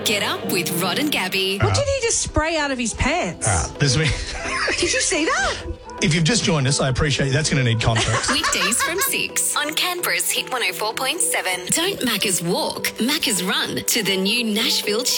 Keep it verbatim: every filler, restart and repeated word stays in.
Get up with Rod and Gabby. What did he just spray out of his pants? All right, this is me. Did you see that? If you've just joined us, I appreciate you. That's going to need context. Weekdays from six on Canberra's Hit one oh four point seven. Don't Macca's walk, Macca's run to the new Nashville